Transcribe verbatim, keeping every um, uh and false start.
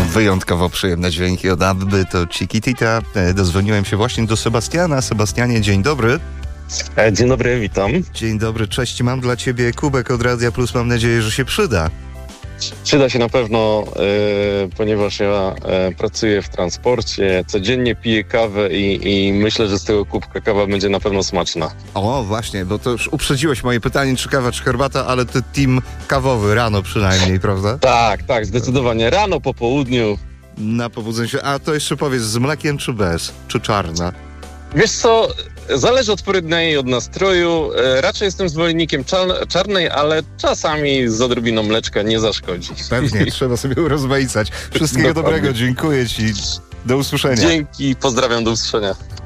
Wyjątkowo przyjemne dźwięki od Abby, to Chiquitita. Dozwoniłem się właśnie do Sebastiana. Sebastianie, dzień dobry. Dzień dobry, witam. Dzień dobry, cześć. Mam dla ciebie kubek od Radia Plus. Mam nadzieję, że się przyda. Przyda się na pewno, e, ponieważ ja e, pracuję w transporcie, codziennie piję kawę i, i myślę, że z tego kubka kawa będzie na pewno smaczna. O, właśnie, bo to już uprzedziłeś moje pytanie, czy kawa, czy herbata, ale ty team kawowy, rano przynajmniej, prawda? Tak, tak, zdecydowanie. Rano, po południu. Na pobudzenie się. A to jeszcze powiedz, z mlekiem czy bez? Czy czarna? Wiesz co, zależy od pory dnia i od nastroju. E, raczej jestem zwolennikiem czar- czarnej, ale czasami z odrobiną mleczka nie zaszkodzi. Pewnie, trzeba sobie urozmaicać. Wszystkiego Dokładnie. dobrego, dziękuję ci. Do usłyszenia. Dzięki, pozdrawiam, do usłyszenia.